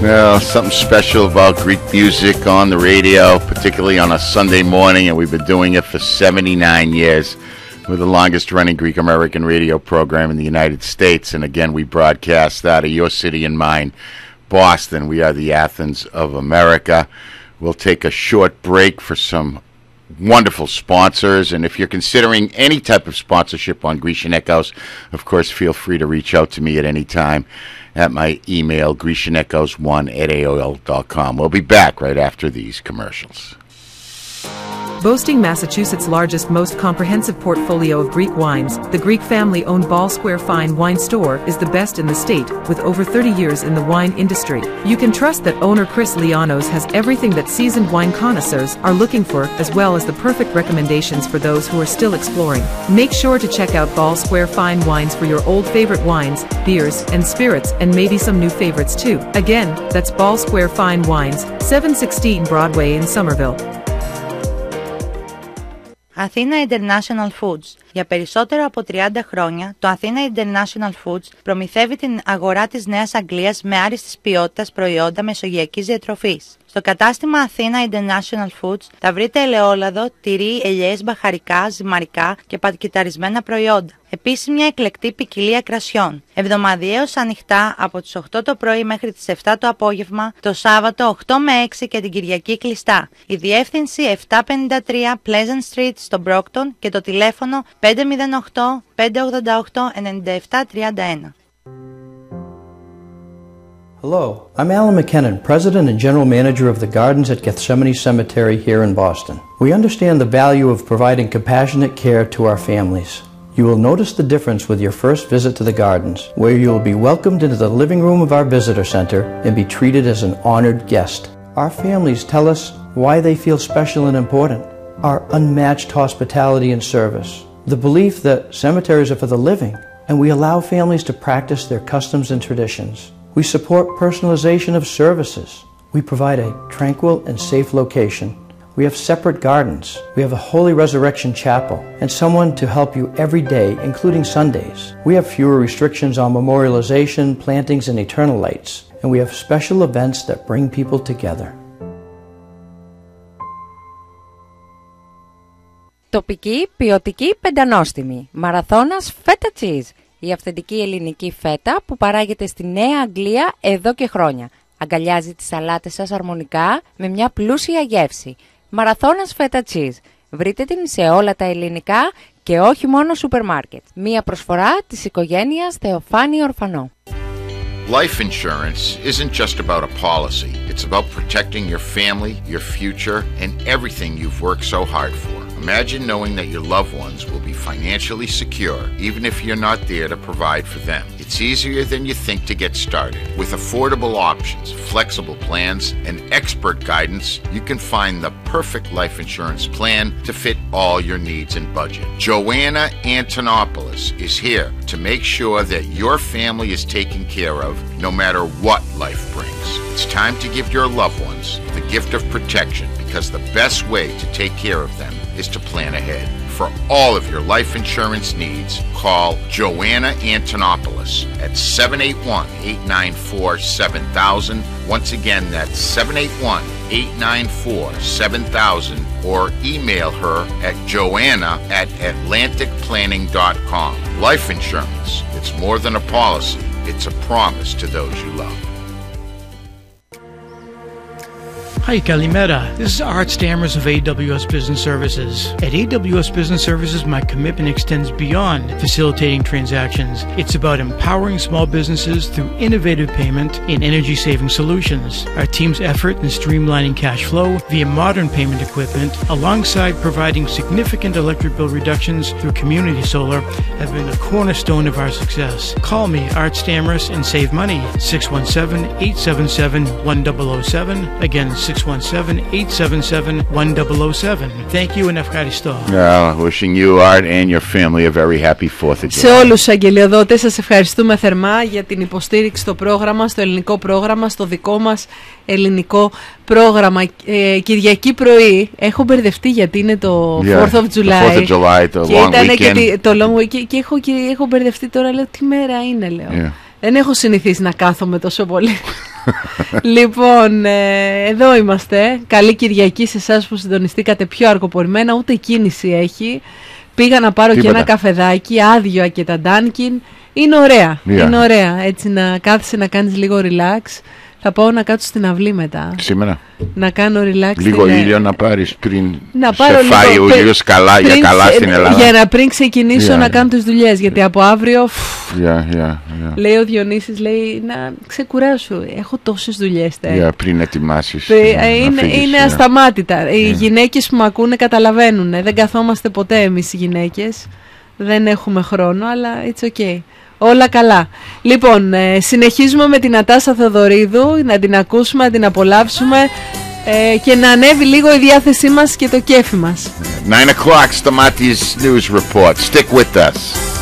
Well, something special about Greek music on the radio, particularly on a Sunday morning, and we've been doing it for 79 years. We're the longest-running Greek-American radio program in the United States, and again, we broadcast out of your city and mine, Boston. We are the Athens of America. We'll take a short break for some wonderful sponsors, and if you're considering any type of sponsorship on Grecian Echoes, of course, feel free to reach out to me at any time at my email, grecianechoes1@aol.com. We'll be back right after these commercials. Boasting Massachusetts' largest, most comprehensive portfolio of Greek wines, the Greek family-owned Ball Square Fine Wine Store is the best in the state, with over 30 years in the wine industry. You can trust that owner Chris Lianos has everything that seasoned wine connoisseurs are looking for, as well as the perfect recommendations for those who are still exploring. Make sure to check out Ball Square Fine Wines for your old favorite wines, beers, and spirits, and maybe some new favorites too. Again, that's Ball Square Fine Wines, 716 Broadway in Somerville. Athena International Foods. Για περισσότερο από 30 χρόνια, το Athena International Foods προμηθεύει την αγορά της Νέας Αγγλίας με άριστης ποιότητας προϊόντα μεσογειακής διατροφής. Στο κατάστημα Athena International Foods θα βρείτε ελαιόλαδο, τυρί, ελιές, μπαχαρικά, ζυμαρικά και πακεταρισμένα προϊόντα. Επίσης μια εκλεκτή ποικιλία κρασιών. Εβδομαδιαίως ανοιχτά από τις 8 το πρωί μέχρι τις 7 το απόγευμα, το Σάββατο 8 με 6 και την Κυριακή κλειστά. Η διεύθυνση 753 Pleasant Street στο Brockton και το τηλέφωνο 508 588 9731. Hello, I'm Alan McKinnon, President and General Manager of the Gardens at Gethsemane Cemetery here in Boston. We understand the value of providing compassionate care to our families. You will notice the difference with your first visit to the Gardens, where you will be welcomed into the living room of our visitor center and be treated as an honored guest. Our families tell us why they feel special and important. Our unmatched hospitality and service. The belief that cemeteries are for the living, and we allow families to practice their customs and traditions. We support personalization of services. We provide a tranquil and safe location. We have separate gardens. We have a Holy Resurrection Chapel and someone to help you every day, including Sundays. We have fewer restrictions on memorialization, plantings, and eternal lights. And we have special events that bring people together. Τοπική, ποιοτική, πεντανόστιμη. Μαραθώνας φέτα cheese. Η αυθεντική ελληνική φέτα που παράγεται στη Νέα Αγγλία εδώ και χρόνια. Αγκαλιάζει τις σαλάτες σας αρμονικά με μια πλούσια γεύση. Μαραθώνας φέτα cheese. Βρείτε την σε όλα τα ελληνικά και όχι μόνο σούπερ μάρκετ. Μία προσφορά της οικογένειας Θεοφάνη Ορφανό. Life insurance isn't just about a policy. It's about protecting your family, your future, and everything you've worked so hard for. Imagine knowing that your loved ones will be financially secure, even if you're not there to provide for them. It's easier than you think to get started. With affordable options, flexible plans, and expert guidance, you can find the perfect life insurance plan to fit all your needs and budget. Joanna Antonopoulos is here to make sure that your family is taken care of no matter what life brings. It's time to give your loved ones the gift of protection, because the best way to take care of them is to plan ahead. For all of your life insurance needs, call Joanna Antonopoulos at 781-894-7000. Once again, that's 781-894-7000, or email her at joanna@atlanticplanning.com. Life insurance, it's more than a policy, it's a promise to those you love. Hi, Kalimera. This is Art Stammers of AWS Business Services. At AWS Business Services, my commitment extends beyond facilitating transactions. It's about empowering small businesses through innovative payment and energy-saving solutions. Our team's effort in streamlining cash flow via modern payment equipment, alongside providing significant electric bill reductions through community solar, have been the cornerstone of our success. Call me, Art Stammers, and save money. 617-877-1007. Again, 617-877-1007. Thank you and ευχαριστώ. Wishing you, Art, and your family a very happy 4th of July. Σε όλους τους αγγελιοδότες σας ευχαριστούμε θερμά για την υποστήριξη στο πρόγραμμα, στο ελληνικό πρόγραμμα, στο δικό μας ελληνικό πρόγραμμα. Κυριακή πρωί έχω μπερδευτεί γιατί είναι το 4th of July. The 4th of July, the και long ήταν weekend. και το long weekend και έχω μπερδευτεί τώρα, λέω τι μέρα είναι, λέω. Yeah. Δεν έχω συνηθίσει να κάθομαι τόσο πολύ. Λοιπόν, εδώ είμαστε. Καλή Κυριακή σε εσάς που συντονιστήκατε πιο αργοπορημένα. Ούτε κίνηση έχει. Πήγα να πάρω και ένα καφεδάκι, άδειο και τα Dunkin. Είναι ωραία. Είναι ωραία. Έτσι να κάθεσαι να κάνεις λίγο relax. Θα πάω να κάτσω στην αυλή μετά. Σήμερα. Να κάνω relax. Λίγο ήλιο να πάρεις πριν να σε φάει ο ήλιος καλά, για καλά στην Ελλάδα. Για να πριν ξεκινήσω να κάνω τις δουλειές. Γιατί από αύριο λέει ο Διονύσης, λέει να ξεκουράσου. Έχω τόσες δουλειές. Πριν ετοιμάσεις. Είναι ασταμάτητα. Οι γυναίκες που με ακούνε καταλαβαίνουν. Δεν καθόμαστε ποτέ εμείς οι γυναίκες. Δεν έχουμε χρόνο, αλλά it's okay. Όλα καλά. Λοιπόν, συνεχίζουμε με την Νατάσα Θεοδωρίδου, να την ακούσουμε, να την απολαύσουμε και να ανέβει λίγο η διάθεσή μας και το κέφι μας. 9 o'clock, Stamatis News Report. Stick with us.